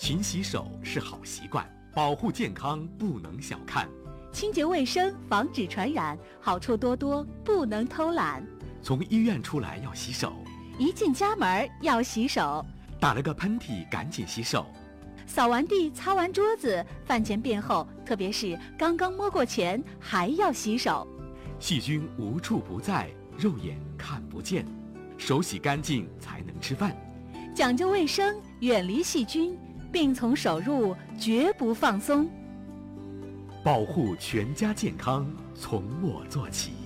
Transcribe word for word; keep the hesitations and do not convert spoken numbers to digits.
勤洗手是好习惯，保护健康不能小看。 清洁卫生，防止传染，好处多多，不能偷懒。 从医院出来要洗手， 一进家门要洗手。 打了个喷嚏赶紧洗手。 扫完地，擦完桌子，饭前便后，特别是刚刚摸过钱，还要洗手。 细菌无处不在，肉眼看不见，手洗干净才能吃饭。 讲究卫生，远离细菌，病从手入，绝不放松。 保护全家健康，从我做起。